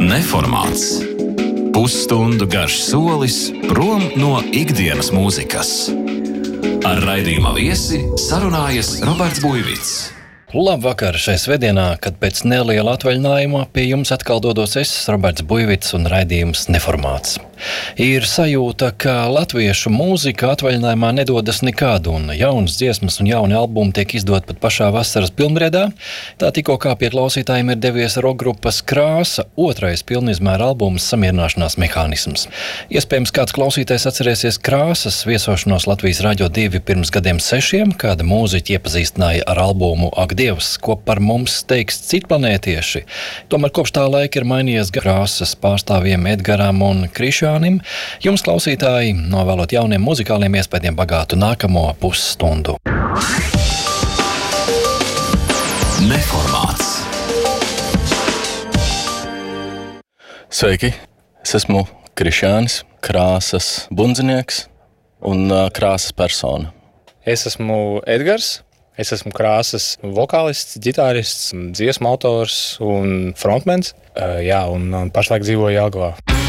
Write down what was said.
Neformāts. Pusstundu garš solis prom no ikdienas mūzikas. Ar raidījuma viesi sarunājas Roberts Buivits. Labvakar šai svētdienā, kad pēc neliela atvaļinājuma pie jums atkal dodos es, Roberts Buivits, un raidījums Neformāts. Ir sajūta, ka latviešu mūzika atvaļinājumā nedodas nekad, un jaunas dziesmas un jauni albumi tiek izdot pat pašā vasaras pilnriedā. Tā tikko kā pie klausītājiem ir devies rockgrupas Krāsa, otrais pilnizmēra albums Samierināšanās mehānisms. Iespējams, kāds klausītājs atcerēsies Krāsas viesošanos Latvijas Radio 2 pirms gadiem 6, kad mūziķi iepazīstināja ar albumu Ak Dievs, ko par mums teiks citplanētieši. Tomēr kopš tā laika ir mainījies Krāsas pārstāvjiem Edgaram un Krišānim. Jums, klausītāji, novēlot jauniem muzikāliem iespējiem bagātu nākamo pusstundu. Neformāts. Sveiki! Es esmu Krišānis, Krāsas bundzinieks un Krāsas persona. Es esmu Edgars. Es esmu Krāsas vokālists, ģitārists, dziesmu autors un frontmens. Un pašlaik dzīvoju Jelgavā.